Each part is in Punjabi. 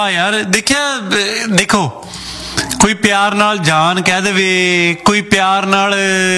ਵਾਹ ਯਾਰ ਦੇਖਿਆ ਦੇਖੋ ਕੋਈ ਪਿਆਰ ਨਾਲ ਜਾਨ ਕਹਿ ਦੇਵੇ, ਕੋਈ ਪਿਆਰ ਨਾਲ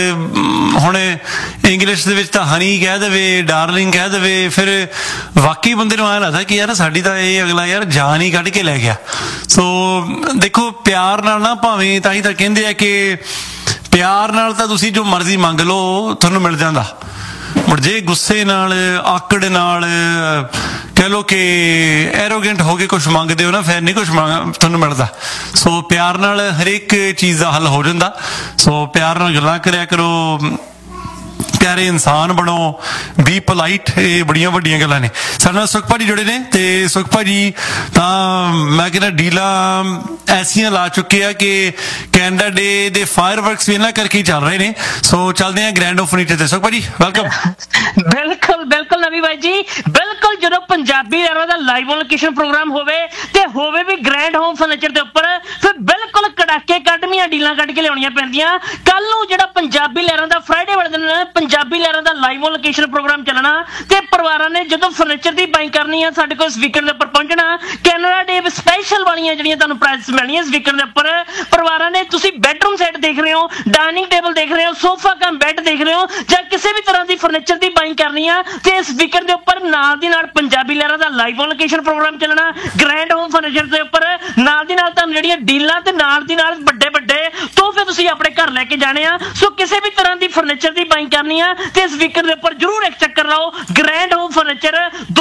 ਹੁਣ ਇੰਗਲਿਸ਼ ਦੇ ਵਿੱਚ ਤਾਂ ਹਨੀ ਕਹਿ ਦੇਵੇ, ਡਾਰਲਿੰਗ ਕਹਿ ਦੇਵੇ, ਫਿਰ ਵਾਕਈ ਬੰਦੇ ਨੂੰ ਐਂ ਲੱਗਦਾ ਕਿ ਯਾਰ ਸਾਡੀ ਤਾਂ ਇਹ ਅਗਲਾ ਯਾਰ ਜਾਨ ਹੀ ਕੱਢ ਕੇ ਲੈ ਗਿਆ। ਸੋ ਦੇਖੋ ਪਿਆਰ ਨਾਲ ਨਾ ਭਾਵੇਂ ਤਾਂ ਹੀ ਤਾਂ ਕਹਿੰਦੇ ਆ ਕਿ ਪਿਆਰ ਨਾਲ ਤਾਂ ਤੁਸੀਂ ਜੋ ਮਰਜ਼ੀ ਮੰਗ ਲਓ ਤੁਹਾਨੂੰ ਮਿਲ ਜਾਂਦਾ, ਪਰ ਜੇ ਗੁੱਸੇ ਨਾਲ ਆਕੜ ਨਾਲ ਕਹਿ ਲਓ ਕਿ ਐਰੋਗੈਂਟ ਹੋ ਕੇ ਕੁਛ ਮੰਗਦੇ ਹੋ ਨਾ ਫਿਰ ਨਹੀਂ ਕੁਛ ਤੁਹਾਨੂੰ ਮਿਲਦਾ। ਸੋ ਪਿਆਰ ਨਾਲ ਹਰੇਕ ਚੀਜ਼ ਦਾ ਹੱਲ ਹੋ ਜਾਂਦਾ। ਸੋ ਪਿਆਰ ਨਾਲ ਗੱਲਾਂ ਕਰਿਆ ਕਰੋ, ਪਿਆਰੇ ਇਨਸਾਨ ਬਣੋ, ਬੀ ਪੋਲਾਈਟ, ਇਹ ਬੜੀਆਂ ਵੱਡੀਆਂ ਗੱਲਾਂ ਨੇ। ਸਾਡੇ ਨਾਲ ਸੁਖ ਭਾਜੀ ਜੁੜੇ ਨੇ ਤੇ ਸੁਖ ਭਾਜੀ ਤਾਂ ਮੈਂ ਕਹਿੰਦਾ ਡੀਲਾਂ ਐਸੀਆਂ ਲਾ ਚੁੱਕੇ ਆ ਕਿ ਕੈਨੇਡਾ ਡੇ ਦੇ ਫਾਇਰ ਵਰਕਸ ਵੀ ਇਹਨਾਂ ਕਰਕੇ ਹੀ ਚੱਲ ਰਹੇ ਨੇ। ਸੋ ਚੱਲਦੇ ਆ ਗ੍ਰੈਂਡ ਹੋਮ ਫਰਨੀਚਰ ਤੇ। ਸੁਖ ਭਾਜੀ ਵੈਲਕਮ। ਬਿਲਕੁਲ ਬਿਲਕੁਲ ਨਵੀ ਬਾਈ ਜੀ, ਬਿਲਕੁਲ ਜਦੋਂ ਪੰਜਾਬੀ ਲਹਿਰਾਂ ਦਾ ਲਾਈਵ ਲੋਕੇਸ਼ਨ ਪ੍ਰੋਗਰਾਮ ਹੋਵੇ ਤੇ ਹੋਵੇ ਵੀ ਗ੍ਰੈਂਡ ਹੋਮ ਫਰਨੀਚਰ ਦੇ ਉੱਪਰ, ਫਿਰ ਬਿਲਕੁਲ ਕੜਾਕੇ ਕੱਢਵੀਆਂ ਡੀਲਾਂ ਕੱਢ ਕੇ ਲਿਆਉਣੀਆਂ ਪੈਂਦੀਆਂ। ਕੱਲ ਨੂੰ ਜਿਹੜਾ ਪੰਜਾਬੀ ਲਹਿਰਾਂ ਦਾ ਫਰਾਈਡੇ ਵਾਲੇ ਦਿਨ ਪੰਜਾਬੀ ਲਹਿਰਾਂ ਦਾ ਲਾਈਵ ਲੋਕੇਸ਼ਨ ਪ੍ਰੋਗਰਾਮ ਚੱਲਣਾ ਤੇ ਪਰਿਵਾਰਾਂ ਨੇ ਜਦੋਂ ਫਰਨੀਚਰ ਦੀ ਬਾਈਂਗ ਕਰਨੀ ਆ ਸਾਡੇ ਕੋਲ ਇਸ ਵੀਕਐਂਡ ਦੇ ਉੱਪਰ ਪਹੁੰਚਣਾ। ਕੈਨੇਡਾ ਡੇ ਸਪੈਸ਼ਲ ਵਾਲੀਆਂ ਜਿਹੜੀਆਂ ਤੁਹਾਨੂੰ ਪ੍ਰਾਈਸ ਮਿਲਣੀਆਂ ਇਸ ਵੀਕਐਂਡ ਦੇ ਉੱਪਰ। ਪਰਿਵਾਰਾਂ ਨੇ ਤੁਸੀਂ ਬੈਡਰੂਮ ਸੈੱਟ ਦੇਖ ਰਹੇ ਹੋ, ਡਾਈਨਿੰਗ ਟੇਬਲ ਦੇਖ ਰਹੇ ਹੋ, ਸੋਫਾ ਕਮ ਬੈੱਡ ਦੇਖ ਰਹੇ ਹੋ, ਜਾਂ ਕਿਸੇ ਵੀ ਤਰ੍ਹਾਂ ਦੀ ਫਰਨੀਚਰ ਦੀ ਬਾਈਂਗ ਕਰਨੀ ਆ ਤੇ ਇਸ ਵੀਕਐਂਡ ਦੇ ਉੱਪਰ ਨਾਲ ਦੀ ਨਾਲ ਪੰਜਾਬੀ ਲਹਿਰਾਂ ਦਾ ਲਾਈਵ ਲੋਕੇਸ਼ਨ ਪ੍ਰੋਗਰਾਮ ਚੱਲਣਾ ਗ੍ਰੈਂਡ ਹੋਮ ਫਰਨੀਚਰ ਦੇ ਉੱਪਰ। ਨਾਲ ਦੀ ਨਾਲ ਤੁਹਾਨੂੰ ਜਿਹੜੀਆਂ ਡੀਲਾਂ ਤੇ ਨਾਲ ਦੀ ਨਾਲ ਵੱਡੇ ਵੱਡੇ ਤੋਹਫੇ ਤੁਸੀਂ ਆਪਣੇ ਘਰ ਲੈ ਕੇ ਜਾਣੇ ਆ। ਸੋ ਕਿਸੇ ਵੀ ਤਰ੍ਹਾਂ ਦੀ ਫਰਨੀਚਰ ਦੀ ਬਾਈਂਗ ਕਰਨੀ ਆ ਤੇ ਇਸ ਵੀਕਐਂਡ ਦੇ ਉੱਪਰ ਜਰੂਰ ਇੱਕ ਚੱਕਰ ਲਾਓ। Grand home furniture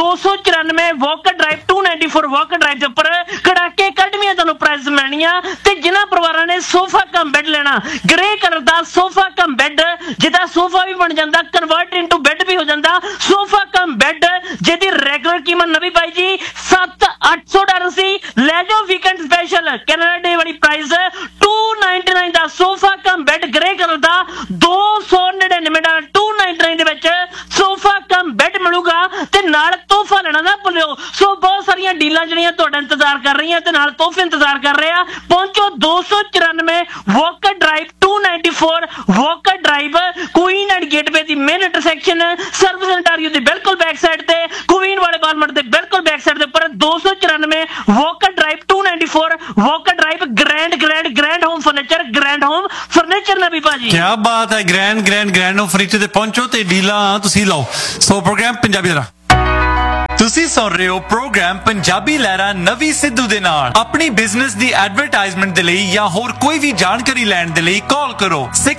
294 Walker drive 294 Walker drive ਦੇ ਉੱਪਰ ਕੜਾਕੇ ਕੱਢਵੀਆਂ ਤੁਹਾਨੂੰ ਪ੍ਰਾਈਸ ਮਿਲਣੀਆਂ। ਤੇ ਜਿਨ੍ਹਾਂ ਪਰਿਵਾਰਾਂ ਨੇ ਸੋਫਾ ਕਮ ਬੈੱਡ ਲੈਣਾ, ਗ੍ਰੇ ਕਲਰ ਦਾ ਸੋਫਾ ਕਮ ਬੈੱਡ ਜਿਹਦਾ ਸੋਫਾ ਵੀ ਬਣ ਜਾਂਦਾ, ਕਨਵਰਟ ਇਨਟੂ ਬੈੱਡ ਵੀ ਹੋ ਜਾਂਦਾ, ਸੋਫਾ ਕਮ ਬੈੱਡ ਜਿਹਦੀ ਰੈਗੂਲਰ ਕੀਮਤ ਨਵੀਂ ਬਾਈ ਜੀ $700 ਸੀ। ਲੈ ਜਾਓ ਵੀਕਐਂਡ ਸਪੈਸ਼ਲ ਕੈਨੇਡਾ ਡੇ ਵਾਲੀ ਪ੍ਰਾਈਸ $299 ਦਾ sofa cum bed grey colour ਦਾ $299 $299 ਦੇ ਵਿੱਚ ਸੋਫਾ ਕਮ ਬੈੱਡ ਮਿਲੂਗਾ ਤੇ ਨਾਲ ਤੋਹਫਾ ਲੈਣਾ ਨਾ ਭੁੱਲਿਓ। ਸੋ ਬਹੁਤ ਸਾਰੀਆਂ ਡੀਲਾਂ ਜਿਹੜੀਆਂ ਤੁਹਾਡਾ ਇੰਤਜ਼ਾਰ ਕਰ ਰਹੀਆਂ ਤੇ ਨਾਲ ਤੋਹਫੇ ਇੰਤਜ਼ਾਰ ਕਰ ਰਹੇ ਆ। ਪਹੁੰਚੋ 294 Walker drive 294 Walker drive, Queen and gateway the main intersection, service ਇੰਟਾਰੀਓ ਦੀ ਬਿਲਕੁਲ ਬੈਕ ਸਾਈਡ ਤੇ, ਕੁਈਨ ਵਾਲੇ ਬਾਲਮਟ ਦੇ ਬਿਲਕੁਲ ਬੈਕ ਸਾਈਡ ਦੇ ਉੱਪਰ 294 Walker drive 294 Walker drive. Grand home furniture, grand home furniture ਨਵੀਂ ਭਾਜੀ। ਕੀ ਬਾਤ ਹੈ। ਗ੍ਰੈਂਡ ਹੋਮ ਫਰਨੀਚਰ ਤੇ ਪਹੁੰਚੋ ਤੇ ਡੀਲਾਂ ਤੁਸੀਂ ਲਓ। ਸੋ ਪ੍ਰੋਗਰਾਮ ਪੰਜਾਬੀ ਲਹਿਰਾਂ ਤੁਸੀਂ ਸੁਣ ਰਹੇ ਹੋ, ਪ੍ਰੋਗਰਾਮ ਪੰਜਾਬੀ ਲਹਿਰਾਂ ਨਵੀ ਸਿੱਧੂ ਦੇ ਨਾਲ। ਆਪਣੀ ਬਿਜ਼ਨਸ ਦੀ ਐਡਵਰਟਾਈਜ਼ਮੈਂਟ ਦੇ ਲਈ ਜਾਂ ਹੋਰ ਕੋਈ ਵੀ ਜਾਣਕਾਰੀ ਲੈਣ ਦੇ ਲਈ ਕਾਲ ਕਰੋ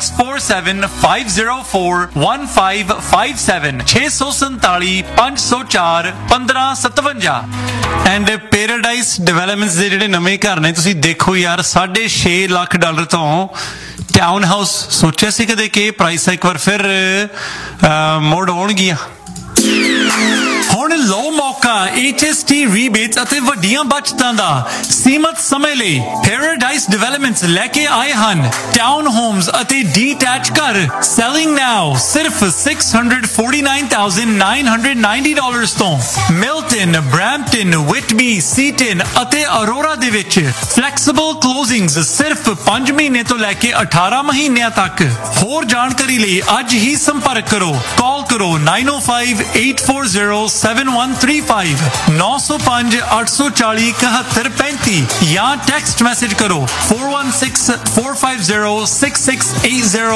6475041557 647 504 1557। ਐਂਡ ਪੈਰਾਡਾਈਜ਼ ਡਿਵੈਲਪਮੈਂਟਸ ਦੇ ਜਿਹੜੇ ਨਵੇਂ ਘਰ ਨੇ ਤੁਸੀਂ ਦੇਖੋ ਯਾਰ, $6.5 ਲੱਖ ਤੋਂ ਟਾਊਨ ਹਾਊਸ ਸੋਚਿਆ ਸੀ ਕਦੇ ਕਿ ਪ੍ਰਾਈਸ ਇੱਕ ਵਾਰ ਫਿਰ ਮੋੜ ਆਉਣਗੀਆਂ। ਹੁਣ ਲਓ ਮੌਕਾ HST ਰੀਬੇਟਸ ਅਤੇ ਵੱਡੀਆਂ ਬਚਤਾਂ ਦਾ। ਸੀਮਤ ਸਮੇਂ ਲਈ ਪੈਰਾਡਾਈਜ਼ ਡਿਵੈਲਪਮੈਂਟਸ ਲੈ ਕੇ ਆਏ ਹਨ ਟਾਊਨ ਹੋਮਸ ਅਤੇ ਡੀਟੈਚ ਘਰ। ਸੈਲਿੰਗ ਨਾਓ ਸਿਰਫ $649,990 ਤੋਂ। ਮਿਲਟਨ, ਬ੍ਰੈਂਪਟਨ, ਵਿਟਬੀ, ਸੀਟਨ ਅਤੇ ਅਰੋਰਾ ਦੇ ਵਿੱਚ ਫਲੈਕਸੀਬਲ ਕਲੋਜ਼ਿੰਗਸ ਸਿਰਫ 5 ਮਹੀਨੇ ਤੋਂ ਲੈ ਕੇ 18 ਮਹੀਨਿਆਂ ਤੱਕ। ਹੋਰ ਜਾਣਕਾਰੀ ਲਈ ਅੱਜ ਹੀ ਸੰਪਰਕ ਕਰੋ। ਕਾਲ ਕਰੋ 905-840-7135 905-840-7135 ਜਾਂ ਟੈਕਸਟ ਮੈਸੇਜ ਕਰੋ 416-450-6680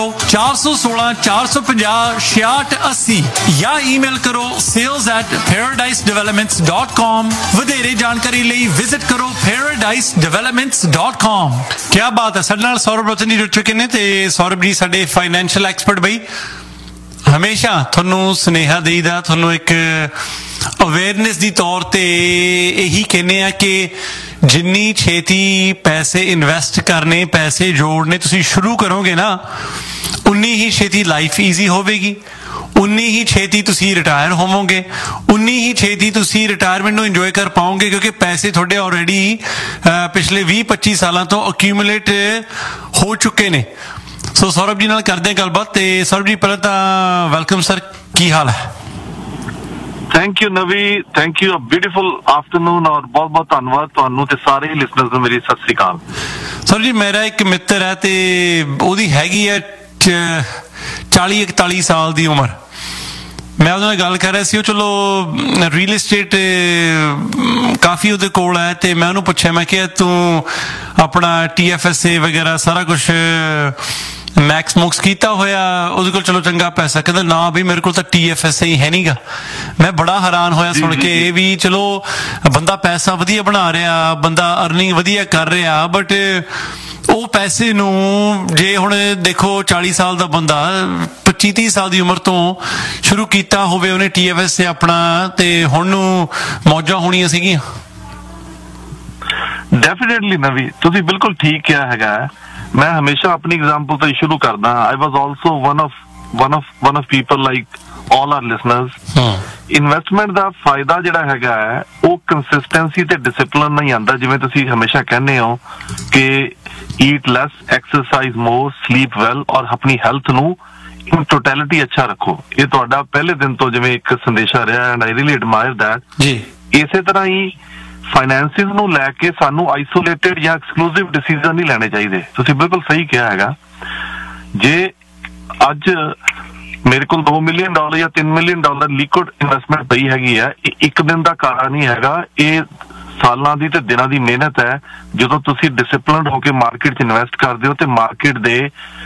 416-450-6680 ਜਾਂ ਈਮੇਲ ਕਰੋ sales@paradisedevelopments.com। ਵਧੇਰੇ ਜਾਣਕਾਰੀ ਲਈ ਵਿਜ਼ਿਟ ਕਰੋ paradisedevelopments.com। ਕੀ ਬਾਤ ਹੈ। ਸਾਡੇ ਨਾਲ ਸੌਰਭ ਰਤਨ ਜੀ ਜੁੜ ਚੁੱਕੇ ਨੇ ਤੇ ਸੌਰਭ ਜੀ ਸਾਡੇ ਫਾਈਨੈਂਸ਼ੀਅਲ ਐਕਸਪਰਟ ਬਈ ਹਮੇਸ਼ਾ ਤੁਹਾਨੂੰ ਸੁਨੇਹਾ ਦੇਈਦਾ, ਤੁਹਾਨੂੰ ਇੱਕ ਅਵੇਅਰਨੈਸ ਦੀ ਤੌਰ ਤੇ ਇਹੀ ਕਹਿੰਦੇ ਆ ਕਿ ਜਿੰਨੀ ਛੇਤੀ ਪੈਸੇ ਇਨਵੈਸਟ ਕਰਨੇ, ਪੈਸੇ ਜੋੜਨੇ ਤੁਸੀਂ ਸ਼ੁਰੂ ਕਰੋਗੇ ਨਾ, ਉਨੀ ਹੀ ਛੇਤੀ ਲਾਈਫ ਈਜ਼ੀ ਹੋਵੇਗੀ, ਉਨੀ ਹੀ ਛੇਤੀ ਤੁਸੀਂ ਰਿਟਾਇਰ ਹੋਵੋਗੇ, ਉਨੀ ਹੀ ਛੇਤੀ ਤੁਸੀਂ ਰਿਟਾਇਰਮੈਂਟ ਨੂੰ ਇੰਜੋਏ ਕਰ ਪਾਓਗੇ ਕਿਉਂਕਿ ਪੈਸੇ ਤੁਹਾਡੇ ਆਲਰੇਡੀ ਪਿਛਲੇ 20-25 ਸਾਲਾਂ ਤੋਂ ਅਕਿਊਮੂਲੇਟ ਹੋ ਚੁੱਕੇ ਨੇ। ਸੋ ਸੌਰਭ ਜੀ ਨਾਲ ਕਰਦੇ ਹਾਂ ਗੱਲਬਾਤ। ਤੇ ਸੌਰਭ ਜੀ ਪਹਿਲਾਂ ਤਾਂ ਵੈਲਕਮ ਸਰ, ਕੀ ਹਾਲ ਹੈ? ਥੈਂਕ ਯੂ ਨਵੀ, ਥੈਂਕ ਯੂ, ਬਿਊਟੀਫੁਲ ਆਫਟਰਨੂਨ ਔਰ ਬਹੁਤ ਬਹੁਤ ਧੰਨਵਾਦ ਤੁਹਾਨੂੰ ਤੇ ਸਾਰੇ ਲਿਸਨਰਸ ਨੂੰ ਮੇਰੀ ਸਤਿ ਸ੍ਰੀ ਅਕਾਲ। ਸਰ ਜੀ ਮੇਰਾ ਇੱਕ ਮਿੱਤਰ ਹੈ ਤੇ ਉਹਦੀ ਹੈਗੀ ਹੈ 40-41 ਸਾਲ ਦੀ ਉਮਰ ਮੈਂ ਉਹਦੇ ਨਾਲ ਗੱਲ ਕਰ ਰਿਹਾ ਸੀ, ਉਹ ਚਲੋ ਰੀਅਲ ਏਸਟੇਟ ਕਾਫੀ ਉਹਦੇ ਕੋਲ ਹੈ, ਤੇ ਮੈਂ ਉਹਨੂੰ ਪੁੱਛਿਆ, ਮੈਂ ਕਿਹਾ ਤੂੰ ਆਪਣਾ TFSA ਵਗੈਰਾ ਸਾਰਾ ਕੁਛ ਮੈਕਸ ਮੁਕਸ ਕੀਤਾ ਹੋਇਆ, ਉਹਦੇ ਕੋਲ ਚਲੋ ਚੰਗਾ ਪੈਸਾ? ਕਹਿੰਦਾ ਨਾ ਵੀ ਮੇਰੇ ਕੋਲ ਤਾਂ TFSA ਹੀ ਹੈ ਨੀਗਾ। ਮੈਂ ਬੜਾ ਹੈਰਾਨ ਹੋਇਆ ਸੁਣ ਕੇ ਵੀ ਚਲੋ ਬੰਦਾ ਪੈਸਾ ਵਧੀਆ ਬਣਾ ਰਿਹਾ, ਬੰਦਾ ਅਰਨਿੰਗ ਵਧੀਆ ਕਰ ਰਿਹਾ, ਬਟ ਉਹ ਪੈਸੇ ਨੂੰ ਜੇ ਹੁਣ ਦੇਖੋ 40 ਸਾਲ ਦਾ ਬੰਦਾ 25-30 ਸਾਲ ਦੀ ਉਮਰ ਤੋਂ ਸ਼ੁਰੂ ਕੀਤਾ ਹੋਵੇ ਉਹਨੇ TFSA ਆਪਣਾ, ਤੇ ਹੁਣ ਨੂੰ ਮੌਜਾਂ ਹੋਣੀਆਂ ਸੀਗੀਆਂ। ਡੈਫੀਨੇਟਲੀ ਨਵੀ, ਤੁਸੀਂ ਬਿਲਕੁਲ ਠੀਕ ਕਿਹਾ ਹੈਗਾ। ਮੈਂ ਹਮੇਸ਼ਾ ਆਪਣੀ ਐਗਜ਼ਾਮਪਲ ਤੋਂ ਸ਼ੁਰੂ ਕਰਦਾ। ਆਈ ਵਾਜ਼ also one of people like all our listeners। Investment ਦਾ ਫਾਇਦਾ ਜਿਹੜਾ ਹੈਗਾ ਹੈ ਉਹ ਕੰਸਿਸਟੈਂਸੀ ਤੇ ਡਿਸਿਪਲਿਨ ਨਹੀਂ ਆਉਂਦਾ। ਜਿਵੇਂ ਤੁਸੀਂ ਹਮੇਸ਼ਾ ਕਹਿੰਦੇ ਹੋ ਕਿ ਈਟ ਲੈਸ, ਐਕਸਰਸਾਈਜ਼ ਮੋਰ, ਸਲੀਪ ਵੈਲ, ਔਰ ਆਪਣੀ ਹੈਲਥ ਨੂੰ ਇਨ ਟੋਟੈਲਿਟੀ ਅੱਛਾ ਰੱਖੋ। ਇਹ ਤੁਹਾਡਾ ਪਹਿਲੇ ਦਿਨ ਤੋਂ ਜਿਵੇਂ ਇੱਕ ਸੰਦੇਸ਼ਾ ਰਿਹਾ, and I really admire that ਜੀ। ਇਸੇ ਤਰ੍ਹਾਂ ਹੀ ਫਾਈਨੈਂਸਿਸ ਨੂੰ ਲੈ ਕੇ ਸਾਨੂੰ ਆਈਸੋਲੇਟਿਡ ਜਾਂ ਐਕਸਕਲੂਸਿਵ ਡਿਸੀਜ਼ਨ ਨਹੀਂ ਲੈਣੇ ਚਾਹੀਦੇ। ਤੁਸੀਂ ਬਿਲਕੁਲ ਸਹੀ ਕਿਹਾ ਹੈਗਾ। ਜੇ ਅੱਜ ਮੇਰੇ ਕੋਲ $2 ਮਿਲੀਅਨ ਜਾਂ $3 ਮਿਲੀਅਨ ਲਿਕੁਇਡ ਇਨਵੈਸਟਮੈਂਟ ਪਈ ਹੈਗੀ ਹੈ, ਇਹ ਇੱਕ ਦਿਨ ਦਾ ਕਾਰਾ ਨਹੀਂ ਹੈਗਾ, ਇਹ ਸਾਲਾਂ ਦੀ ਤੇ ਦਿਨਾਂ ਦੀ ਮਿਹਨਤ ਹੈ। ਜਦੋਂ ਤੁਸੀਂ ਡਿਸਿਪਲਿਨਡ ਹੋ ਕੇ ਮਾਰਕੀਟ 'ਚ ਇਨਵੈਸਟ ਕਰਦੇ ਹੋ ਤੇ ਮਾਰਕੀਟ ਦੇ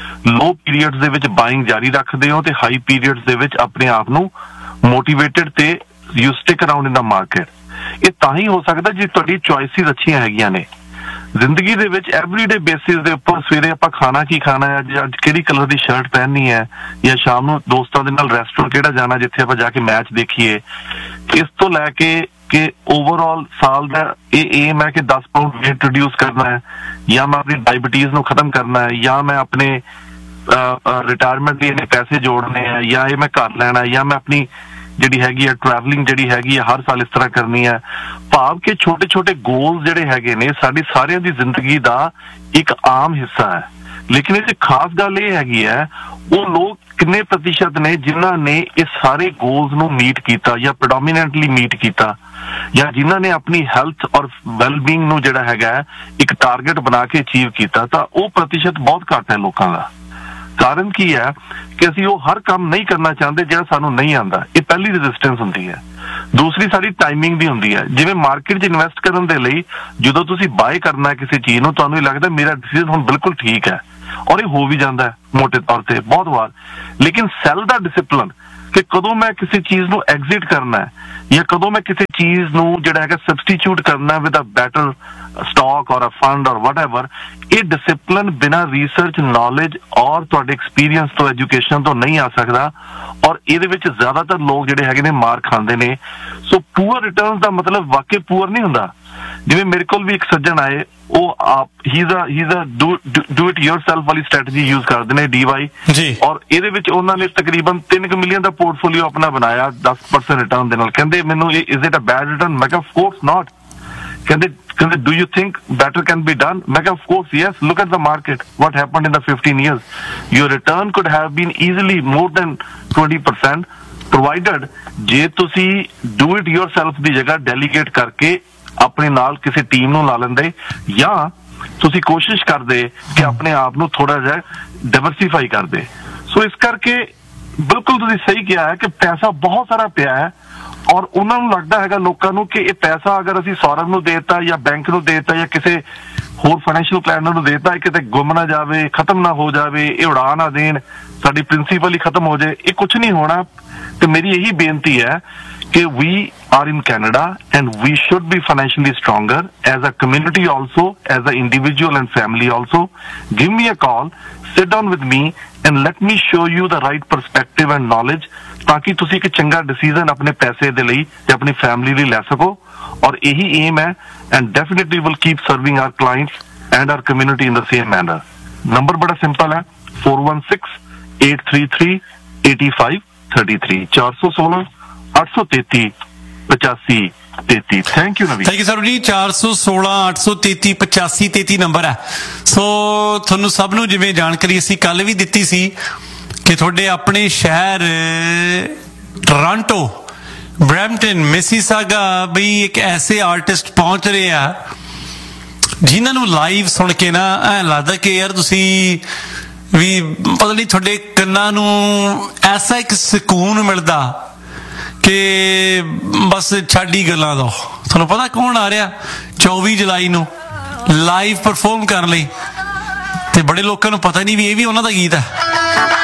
ਲੋ ਪੀਰੀਅਡਸ ਦੇ ਵਿੱਚ ਬਾਇੰਗ ਜਾਰੀ ਰੱਖਦੇ ਹੋ ਤੇ ਹਾਈ ਪੀਰੀਅਡਸ ਦੇ ਵਿੱਚ ਆਪਣੇ ਆਪ ਨੂੰ ਮੋਟੀਵੇਟਡ ਤੇ you stick around in the market. ਇਹ ਤਾਂ ਹੀ ਹੋ ਸਕਦਾ ਜੇ ਤੁਹਾਡੀ ਚੋਇਸਿਸ ਅੱਛੀਆਂ ਹੈਗੀਆਂ ਨੇ। ਜ਼ਿੰਦਗੀ ਦੇ ਵਿੱਚ ਐਵਰੀਡੇ ਬੇਸਿਸ ਦੇ ਉੱਪਰ ਸਵੇਰੇ ਆਪਾਂ ਖਾਣਾ ਕੀ ਖਾਣਾ ਹੈ, ਅੱਜ ਕਿਹੜੀ ਕਲਰ ਦੀ ਸ਼ਰਟ ਪਹਿਨਣੀ ਹੈ, ਜਾਂ ਸ਼ਾਮ ਨੂੰ ਦੋਸਤਾਂ ਦੇ ਨਾਲ ਰੈਸਟੋਰੈਂਟ ਕਿਹੜਾ ਜਾਣਾ ਜਿੱਥੇ ਆਪਾਂ ਜਾ ਕੇ ਮੈਚ ਦੇਖੀਏ, ਇਸ ਤੋਂ ਲੈ ਕੇ ਕਿ ਓਵਰਆਲ ਸਾਲ ਦਾ ਇਹ ਏਮ ਹੈ ਕਿ 10 ਪਾਉਂਡ weight ਰਿਡਿਊਸ ਕਰਨਾ ਹੈ, ਜਾਂ ਮੈਂ ਆਪਣੀ ਡਾਇਬੀਟੀਜ਼ ਨੂੰ ਖਤਮ ਕਰਨਾ ਹੈ, ਜਾਂ ਮੈਂ ਆਪਣੇ ਰਿਟਾਇਰਮੈਂਟ ਲਈ ਇਹਨੇ ਪੈਸੇ ਜੋੜਨੇ ਆ, ਜਾਂ ਇਹ ਮੈਂ ਘਰ ਲੈਣਾ, ਜਾਂ ਮੈਂ ਆਪਣੀ ਜਿਹੜੀ ਹੈਗੀ ਆ ਟਰੈਵਲਿੰਗ ਜਿਹੜੀ ਹੈਗੀ ਆ ਹਰ ਸਾਲ ਇਸ ਤਰ੍ਹਾਂ ਕਰਨੀ ਹੈ। ਭਾਵ ਕਿ ਛੋਟੇ ਛੋਟੇ ਗੋਲਸ ਜਿਹੜੇ ਹੈਗੇ ਨੇ ਸਾਡੀ ਸਾਰਿਆਂ ਦੀ ਜ਼ਿੰਦਗੀ ਦਾ ਇੱਕ ਆਮ ਹਿੱਸਾ ਹੈ। ਲੇਕਿਨ ਇਹ 'ਚ ਖਾਸ ਗੱਲ ਇਹ ਹੈਗੀ ਹੈ, ਉਹ ਲੋਕ ਕਿੰਨੇ ਪ੍ਰਤੀਸ਼ਤ ਨੇ ਜਿਨ੍ਹਾਂ ਨੇ ਇਹ ਸਾਰੇ ਗੋਲਸ ਨੂੰ ਮੀਟ ਕੀਤਾ ਜਾਂ ਪ੍ਰੋਡੋਮੀਨੈਂਟਲੀ ਮੀਟ ਕੀਤਾ, ਜਾਂ ਜਿਨ੍ਹਾਂ ਨੇ ਆਪਣੀ ਹੈਲਥ ਔਰ ਵੈਲਬੀਂਗ ਨੂੰ ਜਿਹੜਾ ਹੈਗਾ ਇੱਕ ਟਾਰਗੇਟ ਬਣਾ ਕੇ ਅਚੀਵ ਕੀਤਾ। ਤਾਂ ਉਹ ਪ੍ਰਤੀਸ਼ਤ ਬਹੁਤ ਘੱਟ ਹੈ ਲੋਕਾਂ ਦਾ। ਕਾਰਨ ਕੀ ਹੈ ਕਿ ਅਸੀਂ ਉਹ ਹਰ ਕੰਮ ਨਹੀਂ ਕਰਨਾ ਚਾਹੁੰਦੇ ਜਿਹੜਾ ਸਾਨੂੰ ਨਹੀਂ ਆਉਂਦਾ। ਇਹ ਪਹਿਲੀ ਰੈਜ਼ਿਸਟੈਂਸ ਹੁੰਦੀ ਹੈ। ਦੂਸਰੀ ਸਾਡੀ ਟਾਈਮਿੰਗ ਦੀ ਹੁੰਦੀ ਹੈ। ਜਿਵੇਂ ਮਾਰਕੀਟ 'ਚ ਇਨਵੈਸਟ ਕਰਨ ਦੇ ਲਈ ਜਦੋਂ ਤੁਸੀਂ ਬਾਏ ਕਰਨਾ ਕਿਸੇ ਚੀਜ਼ ਨੂੰ, ਤੁਹਾਨੂੰ ਇਹ ਲੱਗਦਾ ਮੇਰਾ ਡਿਸੀਜਨ ਹੁਣ ਬਿਲਕੁਲ ਠੀਕ ਹੈ, ਔਰ ਇਹ ਹੋ ਵੀ ਜਾਂਦਾ ਹੈ ਮੋਟੇ ਤੌਰ ਤੇ ਬਹੁਤ ਵਾਰ। ਲੇਕਿਨ ਸੈਲ ਦਾ ਡਿਸਿਪਲਿਨ ਕਿ ਕਦੋਂ ਮੈਂ ਕਿਸੇ ਚੀਜ਼ ਨੂੰ ਐਗਜ਼ਿਟ ਕਰਨਾ ਹੈ, ਜਾਂ ਕਦੋਂ ਮੈਂ ਕਿਸੇ ਚੀਜ਼ ਨੂੰ ਜਿਹੜਾ ਹੈਗਾ ਸਬਸਟੀਚਿਊਟ ਕਰਨਾ ਵਿਦ ਅ ਬੈਟਰ ਸਟਾਕ ਔਰ ਅ ਫੰਡ ਔਰ ਵਟਐਵਰ, ਇਹ ਡਿਸਿਪਲਿਨ ਬਿਨਾਂ ਰਿਸਰਚ, ਨੌਲੇਜ ਔਰ ਤੁਹਾਡੇ ਐਕਸਪੀਰੀਅੰਸ ਤੋਂ, ਐਜੂਕੇਸ਼ਨ ਤੋਂ ਨਹੀਂ ਆ ਸਕਦਾ। ਔਰ ਇਹਦੇ ਵਿੱਚ ਜ਼ਿਆਦਾਤਰ ਲੋਕ ਜਿਹੜੇ ਹੈਗੇ ਨੇ ਮਾਰ ਖਾਂਦੇ ਨੇ। ਸੋ ਪੂਅਰ ਰਿਟਰਨਸ ਦਾ ਮਤਲਬ ਵਾਕਈ ਪੂਅਰ ਨਹੀਂ ਹੁੰਦਾ। ਜਿਵੇਂ ਮੇਰੇ ਕੋਲ ਵੀ ਇੱਕ ਸੱਜਣ ਆਏ, ਉਹ ਹੀ is a do it yourself ਵਾਲੀ ਸਟ੍ਰੈਟਜੀ ਯੂਜ਼ ਕਰਦੇ ਨੇ, DY ਜੀ, ਔਰ ਇਹਦੇ ਵਿੱਚ ਉਹਨਾਂ ਨੇ ਤਕਰੀਬਨ $3 ਮਿਲੀਅਨ ਦਾ ਪੋਰਟਫੋਲੀਓ ਆਪਣਾ ਬਣਾਇਆ 10% ਰਿਟਰਨ ਦੇ ਨਾਲ। ਕਹਿੰਦੇ ਮੈਨੂੰ is it a bed return? ਮੈਂ ਕਿਹਾ ਆਫ ਕੋਰਸ ਨਾਟ। ਕਹਿੰਦੇ do you think better can be done? ਮੈਂ ਕਿਹਾ of course yes, look at the market, what happened in the 15 years. Your return could have been easily more than 20% provided ਜੇ ਤੁਸੀਂ do it yourself ਦੀ ਜਗ੍ਹਾ ਡੈਲੀਗੇਟ ਕਰਕੇ ਆਪਣੇ ਨਾਲ ਕਿਸੇ ਟੀਮ ਨੂੰ ਲਾ ਲੈਂਦੇ, ਜਾਂ ਤੁਸੀਂ ਕੋਸ਼ਿਸ਼ ਕਰਦੇ ਕਿ ਆਪਣੇ ਆਪ ਨੂੰ ਥੋੜਾ ਜਿਹਾ ਡਾਈਵਰਸਿਫਾਈ ਕਰਦੇ। ਸੋ ਇਸ ਕਰਕੇ ਬਿਲਕੁਲ ਤੁਸੀਂ ਸਹੀ ਕਿਹਾ ਹੈ ਕਿ ਪੈਸਾ ਬਹੁਤ ਸਾਰਾ ਪਿਆ ਹੈ, ਔਰ ਉਹਨਾਂ ਨੂੰ ਲੱਗਦਾ ਹੈਗਾ ਲੋਕਾਂ ਨੂੰ ਕਿ ਇਹ ਪੈਸਾ ਅਗਰ ਅਸੀਂ ਸੌਰਵ ਨੂੰ ਦੇਤਾ ਜਾਂ ਬੈਂਕ ਨੂੰ ਦੇਤਾ ਜਾਂ ਕਿਸੇ ਹੋਰ ਫਾਈਨੈਂਸ਼ੀਅਲ ਪਲੈਨਰ ਨੂੰ ਦੇਤਾ, ਇਹ ਕਿਤੇ ਗੁੰਮ ਨਾ ਜਾਵੇ, ਖਤਮ ਨਾ ਹੋ ਜਾਵੇ, ਇਹ ਉਡਾ ਨਾ ਦੇਣ, ਸਾਡੀ ਪ੍ਰਿੰਸੀਪਲ ਹੀ ਖਤਮ ਹੋ ਜਾਏ। ਇਹ ਕੁਝ ਨਹੀਂ ਹੋਣਾ। ਤੇ ਮੇਰੀ ਇਹੀ ਬੇਨਤੀ ਹੈ ਕਿ we are in Canada and we should be financially stronger as a community also, as an individual and family also. Give me a call, sit down with me and let me show you the right perspective and knowledge ਤਾਂ ਕਿ ਤੁਸੀਂ ਇੱਕ ਚੰਗਾ ਡਿਸੀਜ਼ਨ ਆਪਣੇ ਪੈਸੇ ਦੇ ਲਈ ਤੇ ਆਪਣੀ ਫੈਮਿਲੀ ਲਈ ਲੈ ਸਕੋ। ਔਰ ਇਹੀ ਏਮ ਹੈ, and definitely will keep serving our clients and our community in the same manner. Number ਬੜਾ ਸਿੰਪਲ ਹੈ, 416-833-8533 416-833-8533। Thank you Naveen. Thank you sir ਜੀ। 416-833-8533 ਨੰਬਰ ਹੈ। ਸੋ ਤੁਹਾਨੂੰ ਸਭ ਨੂੰ ਜਿਵੇਂ ਜਾਣਕਾਰੀ ਅਸੀਂ ਕੱਲ ਵੀ ਦਿੱਤੀ ਸੀ ਕਿ ਤੁਹਾਡੇ ਆਪਣੇ ਸ਼ਹਿਰ ਟੋਰਾਂਟੋ, ਬਰੈਂਪਟਨ, ਮਿਸੀਸਾਗਾ ਵੀ ਇੱਕ ਐਸੇ ਆਰਟਿਸਟ ਪਹੁੰਚ ਰਹੇ ਆ ਜਿਨ੍ਹਾਂ ਨੂੰ ਲਾਈਵ ਸੁਣ ਕੇ ਨਾ ਐਂ ਲੱਗਦਾ ਕਿ ਯਾਰ ਤੁਸੀਂ ਵੀ ਪਤਾ ਨਹੀਂ, ਤੁਹਾਡੇ ਕੰਨਾਂ ਨੂੰ ਐਸਾ ਇੱਕ ਸਕੂਨ ਮਿਲਦਾ ਤੇ ਬਸ ਛੱਡ ਹੀ ਗੱਲਾਂ ਦੋ। ਤੁਹਾਨੂੰ ਪਤਾ ਕੌਣ ਆ ਰਿਹਾ 24 ਜੁਲਾਈ ਨੂੰ ਲਾਈਵ ਪਰਫਾਰਮ ਕਰਨ ਲਈ? ਤੇ ਬੜੇ ਲੋਕਾਂ ਨੂੰ ਪਤਾ ਨਹੀਂ ਵੀ ਇਹ ਵੀ ਉਹਨਾਂ ਦਾ ਗੀਤ ਹੈ।